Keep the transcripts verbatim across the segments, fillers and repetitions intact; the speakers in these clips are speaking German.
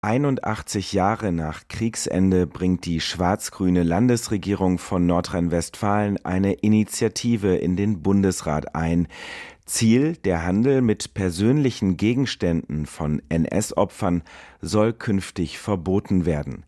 einundachtzig Jahre nach Kriegsende bringt die schwarz-grüne Landesregierung von Nordrhein-Westfalen eine Initiative in den Bundesrat ein. Ziel: der Handel mit persönlichen Gegenständen von N S-Opfern soll künftig verboten werden.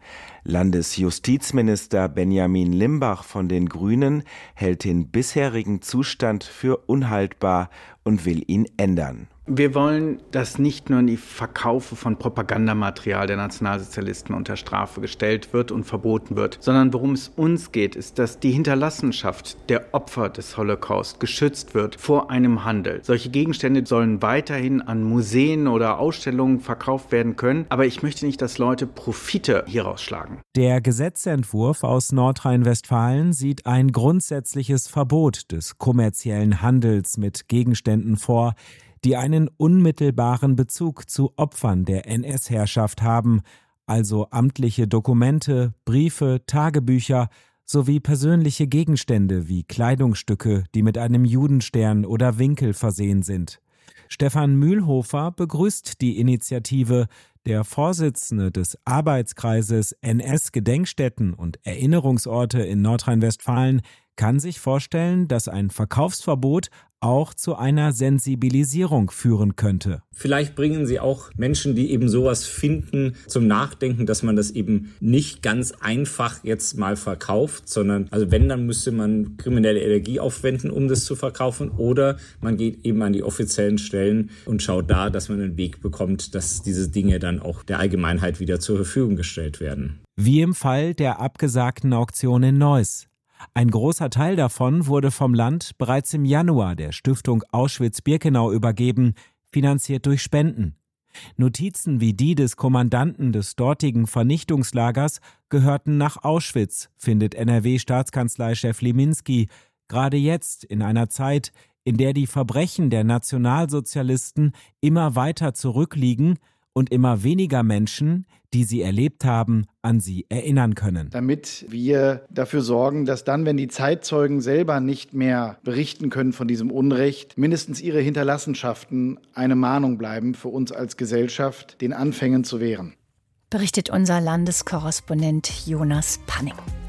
Landesjustizminister Benjamin Limbach von den Grünen hält den bisherigen Zustand für unhaltbar und will ihn ändern. Wir wollen, dass nicht nur die Verkaufe von Propagandamaterial der Nationalsozialisten unter Strafe gestellt wird und verboten wird, sondern worum es uns geht, ist, dass die Hinterlassenschaft der Opfer des Holocaust geschützt wird vor einem Handel. Solche Gegenstände sollen weiterhin an Museen oder Ausstellungen verkauft werden können, aber ich möchte nicht, dass Leute Profite hieraus schlagen. Der Gesetzentwurf aus Nordrhein-Westfalen sieht ein grundsätzliches Verbot des kommerziellen Handels mit Gegenständen vor, die einen unmittelbaren Bezug zu Opfern der N S-Herrschaft haben, also amtliche Dokumente, Briefe, Tagebücher sowie persönliche Gegenstände wie Kleidungsstücke, die mit einem Judenstern oder Winkel versehen sind. Stefan Mühlhofer begrüßt die Initiative. Der Vorsitzende des Arbeitskreises N S-Gedenkstätten und Erinnerungsorte in Nordrhein-Westfalen kann sich vorstellen, dass ein Verkaufsverbot auch zu einer Sensibilisierung führen könnte. Vielleicht bringen sie auch Menschen, die eben sowas finden, zum Nachdenken, dass man das eben nicht ganz einfach jetzt mal verkauft, sondern, also wenn, dann müsste man kriminelle Energie aufwenden, um das zu verkaufen, oder man geht eben an die offiziellen Stellen und schaut da, dass man einen Weg bekommt, dass diese Dinge dann auch der Allgemeinheit wieder zur Verfügung gestellt werden. Wie im Fall der abgesagten Auktion in Neuss. Ein großer Teil davon wurde vom Land bereits im Januar der Stiftung Auschwitz-Birkenau übergeben, finanziert durch Spenden. Notizen wie die des Kommandanten des dortigen Vernichtungslagers gehörten nach Auschwitz, findet N R W-Staatskanzleichef Liminski, gerade jetzt in einer Zeit, in der die Verbrechen der Nationalsozialisten immer weiter zurückliegen und immer weniger Menschen, die sie erlebt haben, an sie erinnern können. Damit wir dafür sorgen, dass dann, wenn die Zeitzeugen selber nicht mehr berichten können von diesem Unrecht, mindestens ihre Hinterlassenschaften eine Mahnung bleiben für uns als Gesellschaft, den Anfängen zu wehren. Berichtet unser Landeskorrespondent Jonas Panning.